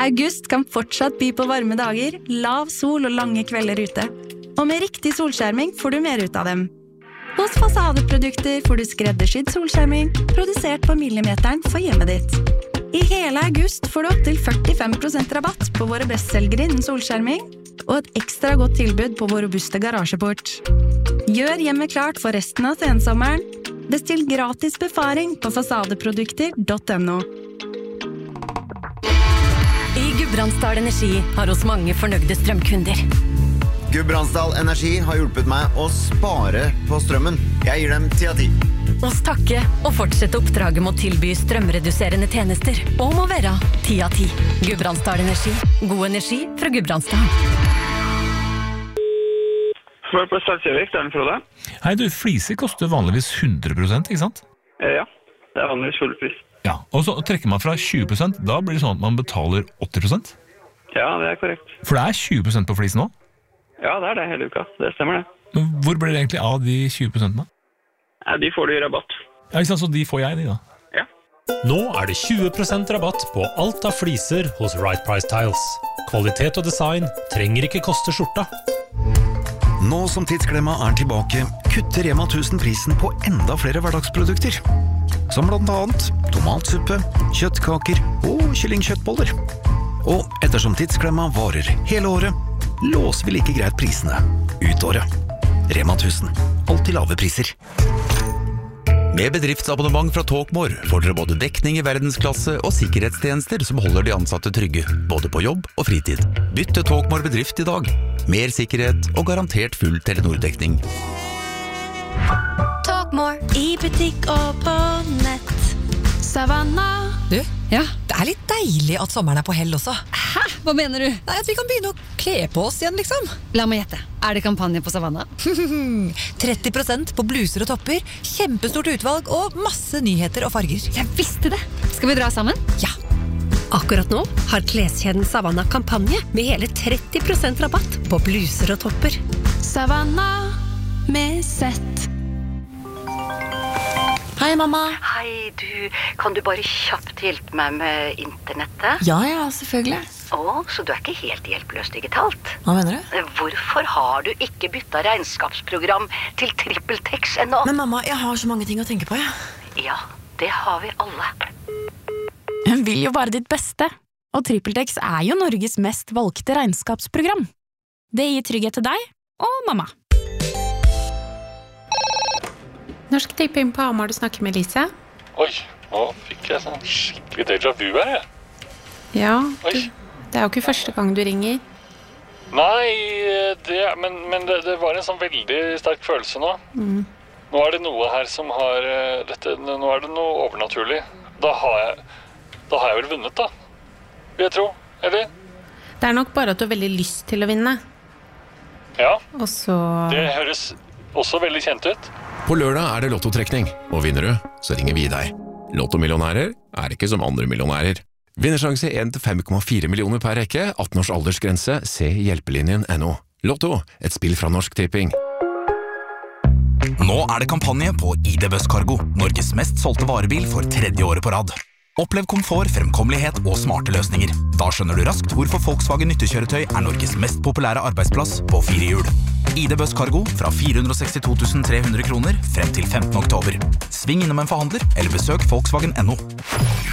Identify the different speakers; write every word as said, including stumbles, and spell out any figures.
Speaker 1: August kan fortsatt by på varme dager, lav sol og lange kvelder ute. Og med riktig solskjerming får du mer ut av dem. Hos Fasadeprodukter får du skreddersydd solskjerming, produsert på millimeteren for hjemmet ditt. I hele august får du opp til førtifem prosent rabatt på våre bestselgere innen solskjerming, og et ekstra godt tilbud på vår robuste garasjeport. Gjør hjemmet klart for resten av sensommeren. Bestill gratis befaring på fasadeprodukter punktum no.
Speaker 2: I Gudbrandsdal Energi har oss mange fornøyde strømkunder.
Speaker 3: Gudbrandsdal Energi har hjulpet meg å spare på strømmen. Jeg gir dem ti av ti.
Speaker 2: Oss takke og fortsette oppdraget med å tilby strømreduserende tjenester og må være ti av ti. Gudbrandsdal Energi. God energi fra Gudbrandsdal.
Speaker 4: Hva på Stadsjøvik, det er den Frode?
Speaker 5: Hei du, fliser koster vanligvis hundre prosent, ikke sant?
Speaker 4: Ja, det er vanligvis full pris.
Speaker 5: Ja, og så trekker man fra tjue prosent, da blir det sånn at man betaler åtti prosent?
Speaker 4: Ja, det er korrekt.
Speaker 5: For det er tjue prosent på flis nå?
Speaker 4: Ja, det er det hele uka. Det stemmer det.
Speaker 5: Men hvor blir det egentlig av de tjue prosent da?
Speaker 4: Ja, de får du i rabatt.
Speaker 5: Ja, ikke sant, så de får jeg de da?
Speaker 4: Ja.
Speaker 6: Nå er det tjue prosent rabatt på alt av fliser hos Right Price Tiles. Kvalitet og design trenger ikke koste skjorta.
Speaker 7: Nå som tidsklemma er tilbake, kutter Rema tusen prisen på enda flere hverdagsprodukter. Som blant annet tomatsuppe, kjøttkaker og kyllingkjøttboller. Og ettersom tidsklemma varer hele året, låser vi like greit prisene ut året. Rema tusen, alltid lave priser.
Speaker 8: Med bedriftsabonnement fra Talkmore får dere både dekning i verdensklasse og sikkerhetstjenester som holder de ansatte trygge, både på jobb og fritid. Bytt til Talkmore bedrift i dag. Mer sikkerhet og garantert full Telenor-dekning.
Speaker 9: Talkmore i butikk og på nett. Savanna.
Speaker 10: Du, ja, det er litt deilig at sommeren er på hell også.
Speaker 9: Hæ? Hva mener du?
Speaker 10: Nei, at vi kan begynne å kle på oss igjen, liksom.
Speaker 9: La meg gjette. Er det kampanje på Savanna?
Speaker 10: tretti prosent på bluser og topper, kjempestort utvalg og masse nyheter og farger.
Speaker 9: Jeg visste det! Skal vi dra sammen?
Speaker 10: Ja.
Speaker 11: Akkurat nå har kleskjeden Savanna kampanje med hele tretti prosent rabatt på bluser og topper.
Speaker 9: Savanna med sett.
Speaker 12: Hei, mamma.
Speaker 13: Hei, du. Kan du bare kjapt hjelpe meg med internettet?
Speaker 12: Ja, ja, selvfølgelig.
Speaker 13: Å, så du er ikke helt hjelpeløs digitalt?
Speaker 12: Hva mener du?
Speaker 13: Hvorfor har du ikke byttet regnskapsprogram til TrippelTex ennå?
Speaker 12: Men mamma, jeg har så mange ting å tenke på, ja.
Speaker 13: Ja, det har vi alle.
Speaker 14: Hun vil jo bare ditt beste, og TrippelTex er jo Norges mest valgte regnskapsprogram. Det gir trygghet til deg og mamma.
Speaker 15: Norsk Tipping på Hamar, du snakker med Lise.
Speaker 16: Oi, nå fikk jeg sånn skikkelig déjà vu her, jeg.
Speaker 15: Ja, du, det er jo ikke første gang du ringer.
Speaker 16: Nei, det, men, men det, det var en sånn veldig sterk følelse nå.
Speaker 15: Mm.
Speaker 16: Nå er det noe her som har, dette, nå er det noe overnaturlig. Da har jeg, da har jeg vel vunnet da, vil jeg tro, eller?
Speaker 15: Det er nok bare at du har veldig lyst til å vinne.
Speaker 16: Ja,
Speaker 15: og så...
Speaker 16: det høres også veldig kjent ut.
Speaker 17: På lørdag er det lottotrekning, og vinner du, så ringer vi deg. Lottomillionærer er ikke som andre millionærer. Vinnersjanse en til fem komma fire millioner per rekke, atten års aldersgrense, se hjelpelinjen punktum no. Lotto, et spill fra Norsk Tipping.
Speaker 18: Nå er det kampanje på I D Buss Cargo, Norges mest solgte varebil for tredje året på rad. Opplev komfort, fremkommelighet og smarte løsninger. Da skjønner du raskt hvorfor Volkswagen nyttekjøretøy er Norges mest populære arbeidsplass på fire hjul. I D Buss Cargo fra fire hundre og sekstito tusen tre hundre kroner frem til femtende oktober. Sving innom en forhandler eller besøk Volkswagen punktum no.